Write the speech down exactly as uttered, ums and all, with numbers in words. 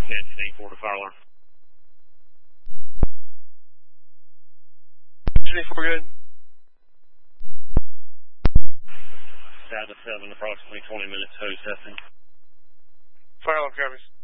ten four to fire alarm. ten four, good. South of seven, approximately twenty minutes, who's testing. Fire alarm copies.